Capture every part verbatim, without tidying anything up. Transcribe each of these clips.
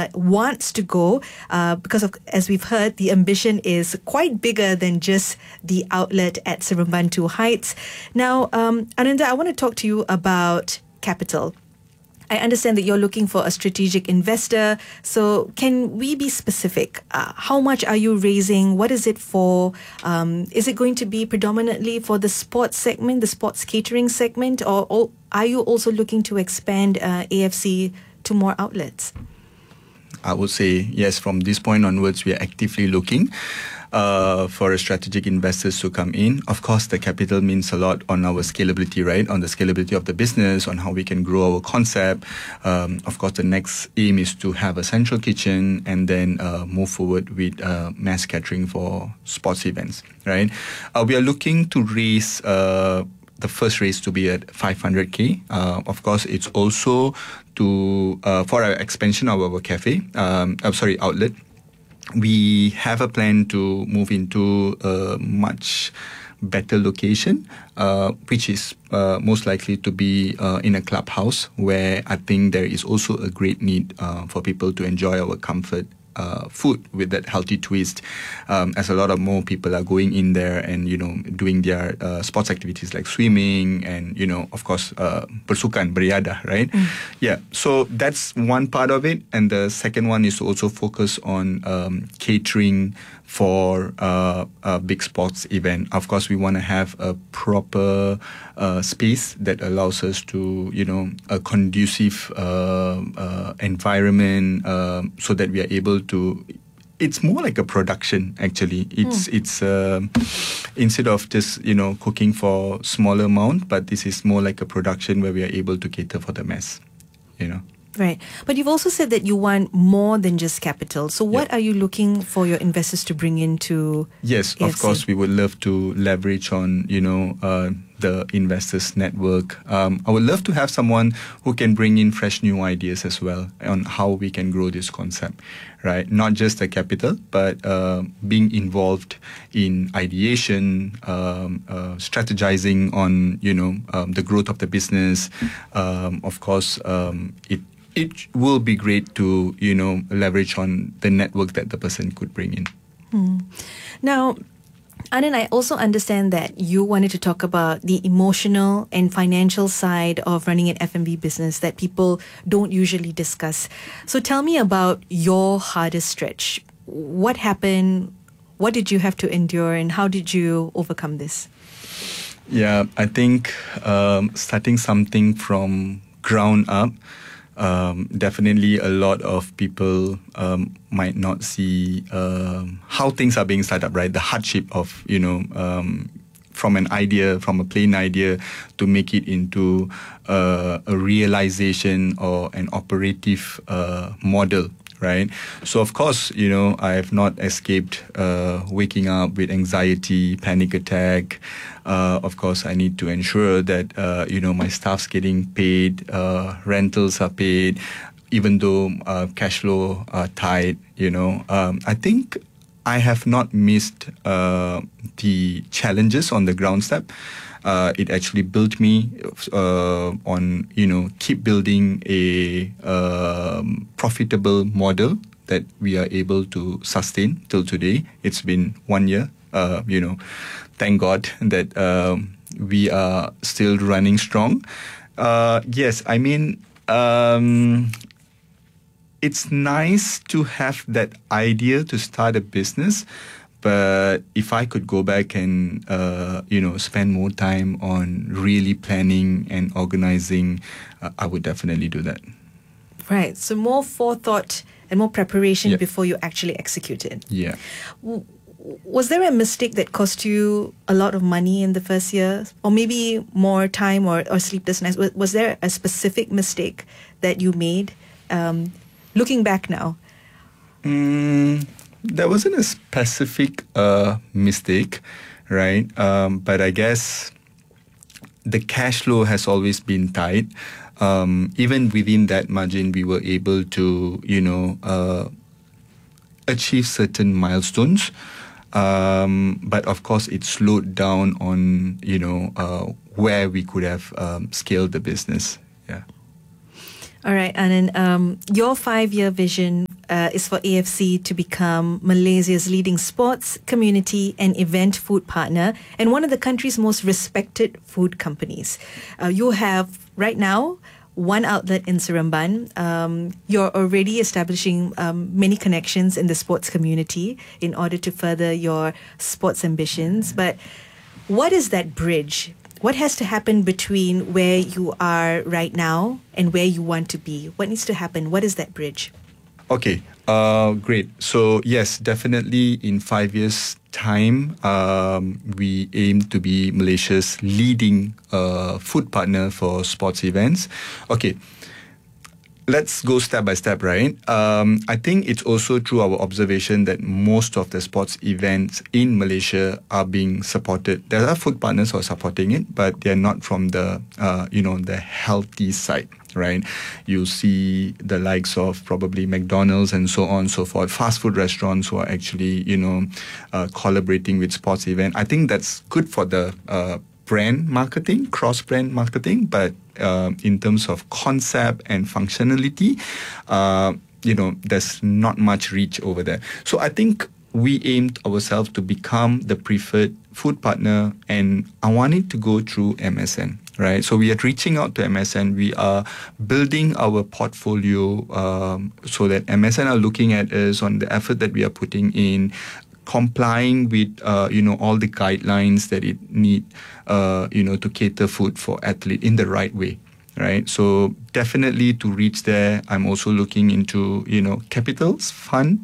uh, wants to go uh, because of, as we've heard, the ambition is quite bigger than just the outlet at Seremban Heights. Now, um, Ananda, I want to talk to you about capital. I understand that you're looking for a strategic investor. So can we be specific? Uh, how much are you raising? What is it for? Um, is it going to be predominantly for the sports segment, the sports catering segment, or, or are you also looking to expand uh, A F C to more outlets? I would say yes, from this point onwards, we are actively looking uh, for strategic investors to come in. Of course, the capital means a lot on our scalability, right? On the scalability of the business, on how we can grow our concept. Um, of course, the next aim is to have a central kitchen and then uh, move forward with uh, mass catering for sports events, right? Uh, we are looking to raise uh, the first raise to be at five hundred K. Uh, of course, it's also to uh, for our expansion of our cafe, um, I'm sorry, outlet. We have a plan to move into a much better location, uh, which is uh, most likely to be uh, in a clubhouse, where I think there is also a great need uh, for people to enjoy our comfort Uh, food with that healthy twist, um, as a lot of more people are going in there and, you know, doing their uh, sports activities like swimming and, you know, of course, uh, bersukan, beriadah, right? Mm. Yeah, so that's one part of it. And the second one is to also focus on um, catering for uh, a big sports event. Of course, we want to have a proper uh, space that allows us to, you know, a conducive uh, uh, environment uh, so that we are able to. It's more like a production, actually. It's mm. it's uh, instead of just, you know, cooking for smaller amount, but this is more like a production where we are able to cater for the mass, you know. Right. But you've also said that you want more than just capital. So what yep. are you looking for your investors to bring into Yes, A F C? Of course, we would love to leverage on, you know, uh, the investors network. Um, I would love to have someone who can bring in fresh new ideas as well on how we can grow this concept, right? Not just the capital, but uh, being involved in ideation, um, uh, strategizing on, you know, um, the growth of the business. Um, of course, um, it It will be great to, you know, leverage on the network that the person could bring in. Hmm. Now, Anand, I also understand that you wanted to talk about the emotional and financial side of running an F and B business that people don't usually discuss. So tell me about your hardest stretch. What happened? What did you have to endure, and how did you overcome this? Yeah, I think um, starting something from ground up, Um, definitely a lot of people um, might not see um, how things are being set up, right? The hardship of, you know, um, from an idea, from a plain idea to make it into uh, a realization or an operative uh, model, right? So, of course, you know, I have not escaped uh, waking up with anxiety, panic attack. Uh, of course, I need to ensure that, uh, you know, my staff's getting paid, uh, rentals are paid, even though uh, cash flow are tight, you know. Um, I think I have not missed uh, the challenges on the ground step. Uh, it actually built me uh, on, you know, keep building a um, profitable model that we are able to sustain till today. It's been one year, uh, you know. Thank God that um, we are still running strong. Uh, yes, I mean, um, it's nice to have that idea to start a business, but if I could go back and, uh, you know, spend more time on really planning and organizing, uh, I would definitely do that. Right. So more forethought and more preparation yep. before you actually execute it. Yeah. W- Was there a mistake that cost you a lot of money in the first year, or maybe more time or, or sleepless nights? Was, was there a specific mistake that you made, um, looking back now? Mm, there wasn't a specific uh, mistake, right? Um, but I guess the cash flow has always been tight. Um, even within that margin, we were able to, you know, uh, achieve certain milestones. Um, but of course, it slowed down on, you know, uh, where we could have um, scaled the business. Yeah. All right, and then um, your five-year vision uh, is for A F C to become Malaysia's leading sports, community and event food partner and one of the country's most respected food companies. Uh, you have, right now, one outlet in Seremban. Um, you're already establishing um, many connections in the sports community in order to further your sports ambitions. But what is that bridge? What has to happen between where you are right now and where you want to be? What needs to happen? What is that bridge? Okay, uh, great. So yes, definitely in five years' time, um, we aim to be Malaysia's leading uh, food partner for sports events. Okay, let's go step by step, right? Um, I think it's also through our observation that most of the sports events in Malaysia are being supported. There are food partners who are supporting it, but they're not from the, uh, you know, the healthy side, right? You see the likes of probably McDonald's and so on and so forth, fast food restaurants who are actually, you know, uh, collaborating with sports event. I think that's good for the uh, brand marketing, cross-brand marketing, but uh, in terms of concept and functionality, uh, you know, there's not much reach over there. So I think we aimed ourselves to become the preferred food partner, and I wanted to go through M S N. Right, so we are reaching out to M S N. We are building our portfolio um, so that M S N are looking at us on the effort that we are putting in, complying with uh, you know all the guidelines that it need uh, you know to cater food for athlete in the right way. Right, so definitely to reach there, I'm also looking into you know capitals fund,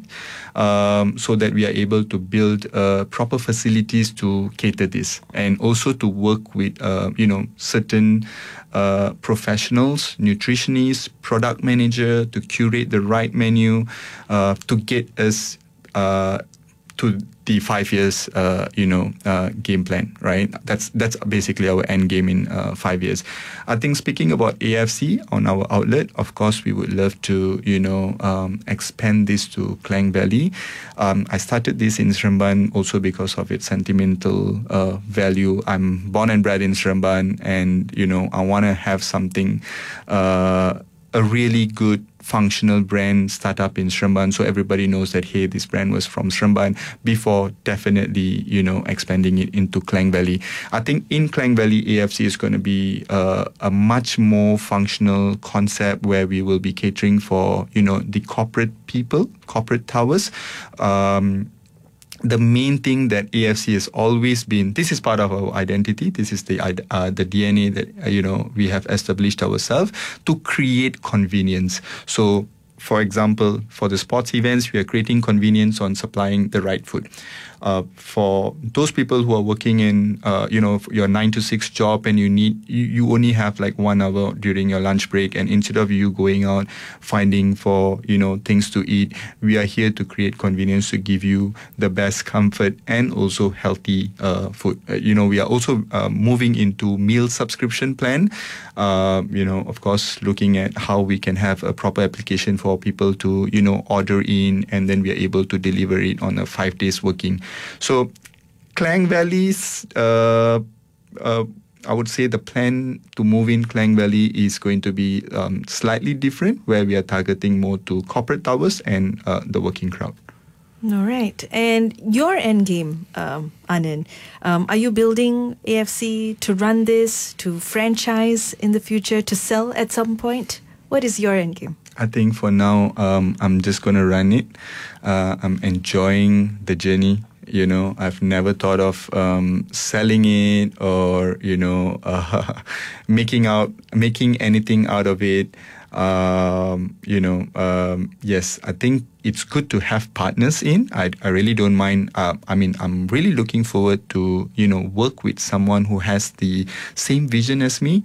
um, so that we are able to build uh, proper facilities to cater this, and also to work with uh, you know certain uh, professionals, nutritionists, product manager to curate the right menu uh, to get us uh, to the five years, uh, you know, uh, game plan, right? That's that's basically our end game in uh, five years. I think speaking about A F C on our outlet, of course, we would love to, you know, um, expand this to Klang Valley. Um, I started this in Seremban also because of its sentimental uh, value. I'm born and bred in Seremban, and you know, I want to have something, uh, a really good functional brand startup in Seremban, so everybody knows that, hey, this brand was from Seremban, before definitely, you know, expanding it into Klang Valley. I think in Klang Valley, A F C is going to be uh, a much more functional concept where we will be catering for, you know, the corporate people, corporate towers. Um, The main thing that A F C has always been, this is part of our identity, this is the uh, the D N A that, uh, you know, we have established ourselves to create convenience. So, for example, for the sports events, we are creating convenience on supplying the right food. Uh, for those people who are working in, uh, you know, your nine to six job, and you need, you, you only have like one hour during your lunch break, and instead of you going out finding for, you know, things to eat, we are here to create convenience to give you the best comfort and also healthy uh, food. Uh, you know, we are also uh, moving into meal subscription plan. Uh, you know, of course, looking at how we can have a proper application for people to, you know, order in, and then we are able to deliver it on a five days working. So, Klang Valley's, uh, uh, I would say the plan to move in Klang Valley is going to be um, slightly different, where we are targeting more to corporate towers and uh, the working crowd. All right. And your end game, um, Anand, um, are you building A F C to run this, to franchise in the future, to sell at some point? What is your end game? I think for now, um, I'm just going to run it. Uh, I'm enjoying the journey. You know, I've never thought of um, selling it or, you know, uh, making out, making anything out of it. Um, you know, um, yes, I think it's good to have partners in. I, I really don't mind. Uh, I mean, I'm really looking forward to, you know, work with someone who has the same vision as me.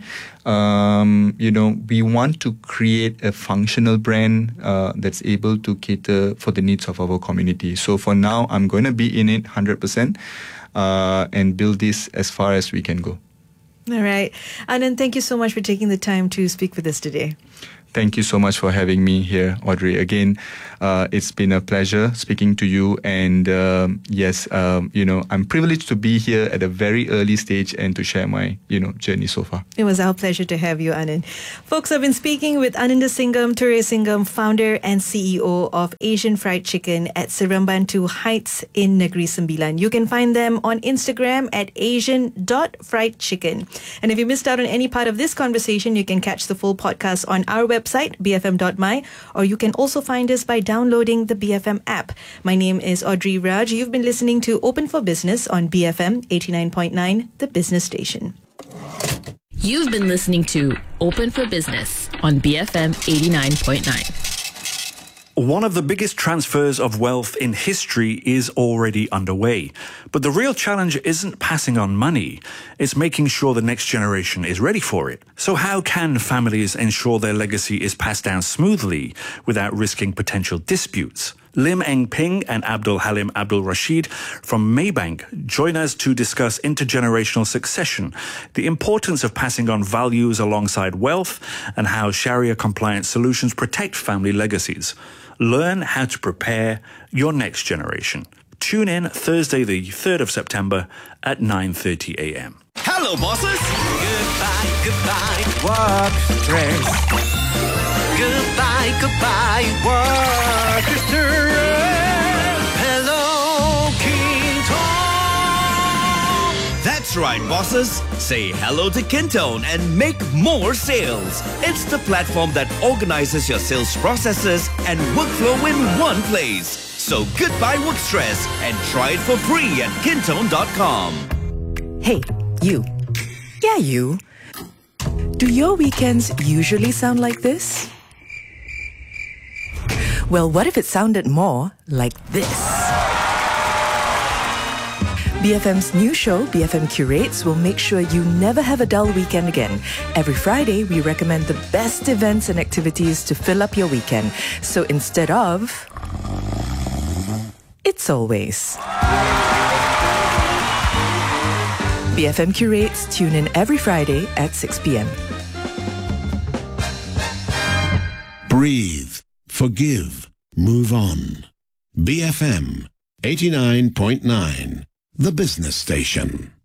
Um, you know, we want to create a functional brand uh, that's able to cater for the needs of our community. So for now, I'm going to be in it one hundred percent uh, and build this as far as we can go. All right. Anand, thank you so much for taking the time to speak with us today. Thank you so much for having me here, Audrey. Again, uh, it's been a pleasure speaking to you. And um, yes, um, you know, I'm privileged to be here at a very early stage and to share my, you know, journey so far. It was our pleasure to have you, Anand. Folks, I've been speaking with Ananda Singham, Ture Singham, founder and C E O of Asian Fried Chicken at Serembantu Heights in Negeri Sembilan. You can find them on Instagram at asian dot fried chicken. And if you missed out on any part of this conversation, you can catch the full podcast on our website, b f m dot m y, or you can also find us by downloading the B F M app. My name is Audrey Raj. You've been listening to Open for Business on B F M eighty-nine point nine, the business station. You've been listening to Open for Business on B F M eighty-nine point nine. One of the biggest transfers of wealth in history is already underway. But the real challenge isn't passing on money. It's making sure the next generation is ready for it. So how can families ensure their legacy is passed down smoothly without risking potential disputes? Lim Eng Ping and Abdul Halim Abdul Rashid from Maybank join us to discuss intergenerational succession, the importance of passing on values alongside wealth, and how Sharia-compliant solutions protect family legacies. Learn how to prepare your next generation. Tune in Thursday the third of September at nine thirty a m. Hello, bosses! Goodbye, goodbye, work stress. Goodbye, goodbye, work stress. Hello, Kintone. That's right, bosses. Say hello to Kintone and make more sales. It's the platform that organizes your sales processes and workflow in one place. So goodbye work stress and try it for free at kintone dot com. Hey, you. Yeah, you. Do your weekends usually sound like this? Well, what if it sounded more like this? B F M's new show, B F M Curates, will make sure you never have a dull weekend again. Every Friday, we recommend the best events and activities to fill up your weekend. So instead of... it's always... B F M Curates, tune in every Friday at six p m. Breathe, forgive, move on. B F M eighty-nine point nine, the business station.